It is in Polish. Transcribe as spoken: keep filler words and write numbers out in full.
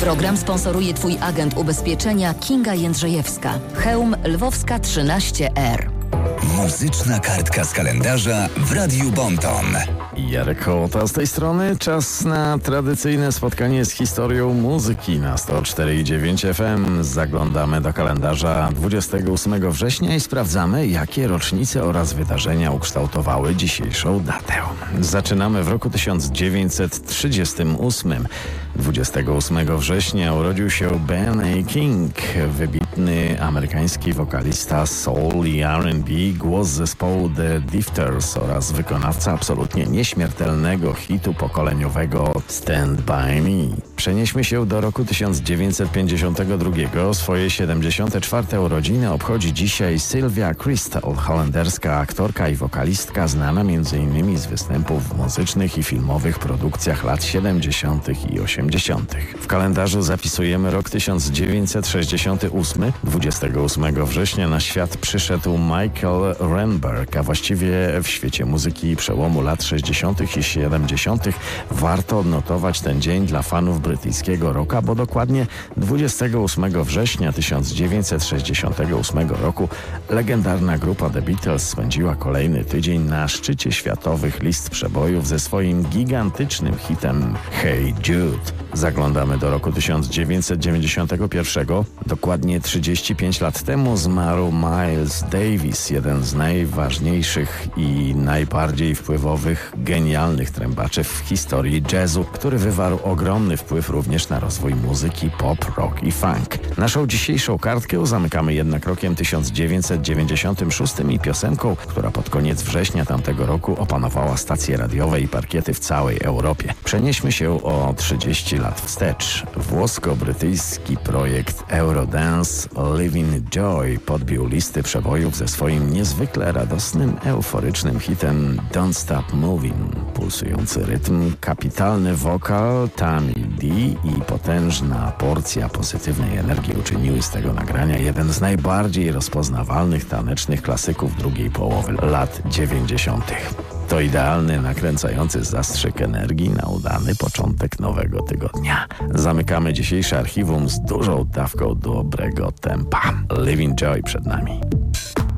Program sponsoruje Twój agent ubezpieczenia Kinga Jędrzejewska. Chełm Lwowska trzynaście R. Muzyczna kartka z kalendarza w Radiu Bonton. Jarek Hołota z tej strony. Czas na tradycyjne spotkanie z historią muzyki na sto cztery i dziewięć F M. Zaglądamy do kalendarza dwudziestego ósmego września i sprawdzamy, jakie rocznice oraz wydarzenia ukształtowały dzisiejszą datę. Zaczynamy w roku tysiąc dziewięćset trzydziestym ósmym. dwudziestego ósmego września urodził się Ben A. King, wybitny amerykański wokalista soul i R and B, głos zespołu The Drifters oraz wykonawca absolutnie nieśmiertelnego hitu pokoleniowego Stand By Me. Przenieśmy się do roku tysiąc dziewięćset pięćdziesiątego drugiego. Swoje siedemdziesiąte czwarte urodziny obchodzi dzisiaj Sylvia Kristel, holenderska aktorka i wokalistka znana m.in. z występów w muzycznych i filmowych produkcjach lat siedemdziesiątych i osiemdziesiątych. W kalendarzu zapisujemy rok tysiąc dziewięćset sześćdziesiąty ósmy. dwudziestego ósmego września na świat przyszedł Michael Renberg, a właściwie w świecie muzyki przełomu lat sześćdziesiątych i siedemdziesiątych warto odnotować ten dzień dla fanów brytyjskiego rocka, bo dokładnie dwudziestego ósmego września tysiąc dziewięćset sześćdziesiątego ósmego roku legendarna grupa The Beatles spędziła kolejny tydzień na szczycie światowych list przebojów ze swoim gigantycznym hitem Hey Jude. Zaglądamy do roku tysiąc dziewięćset dziewięćdziesiątego pierwszego. Dokładnie trzydzieści pięć lat temu zmarł Miles Davis, jeden z najważniejszych i najbardziej wpływowych, genialnych trębaczy w historii jazzu, który wywarł ogromny wpływ również na rozwój muzyki pop, rock i funk. Naszą dzisiejszą kartkę zamykamy jednak rokiem tysiąc dziewięćset dziewięćdziesiątym szóstym i piosenką, która pod koniec września tamtego roku opanowała stacje radiowe i parkiety w całej Europie. Przenieśmy się o trzydzieści lat wstecz. Włosko-brytyjski projekt Eurodance Living Joy podbił listy przebojów ze swoim niezwykle radosnym, euforycznym hitem Don't Stop Moving. Pulsujący rytm, kapitalny wokal Tammy D i potężna porcja pozytywnej energii uczyniły z tego nagrania jeden z najbardziej rozpoznawalnych tanecznych klasyków drugiej połowy lat dziewięćdziesiątych. To idealny, nakręcający zastrzyk energii na udany początek nowego tygodnia. Zamykamy dzisiejsze archiwum z dużą dawką dobrego tempa. Living Joy przed nami.